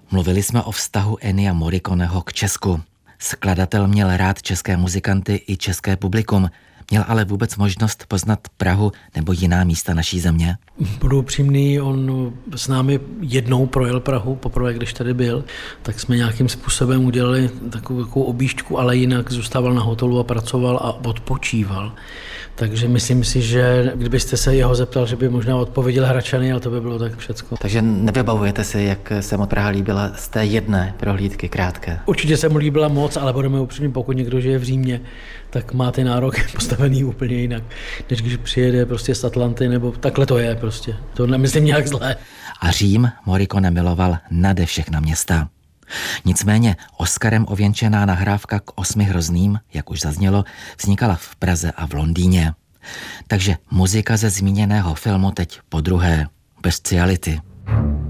Mluvili jsme o vztahu Ennia Morriconeho k Česku. Skladatel měl rád české muzikanty i české publikum. Měl ale vůbec možnost poznat Prahu nebo jiná místa naší země? Budu upřímný, on s námi jednou projel Prahu, poprvé, když tady byl, tak jsme nějakým způsobem udělali takovou objížďku, ale jinak zůstával na hotelu a pracoval a odpočíval. Takže myslím si, že kdybyste se jeho zeptal, že by možná odpověděl Hradčany, ale to by bylo tak všecko. Takže nevybavujete si, jak se mu Praha líbila z té jedné prohlídky krátké? Určitě se mu líbila moc, ale budeme upřímní, pokud někdo žije v Římě, tak má ty nároky postavený úplně jinak, než když přijede prostě z Atlanty, nebo takhle to je prostě. To nemyslím nějak zlé. A Řím Morricone miloval nade všechna města. Nicméně Oscarem ověnčená nahrávka k 8 hrozným, jak už zaznělo, vznikala v Praze a v Londýně. Takže muzika ze zmíněného filmu teď podruhé. Bestiality.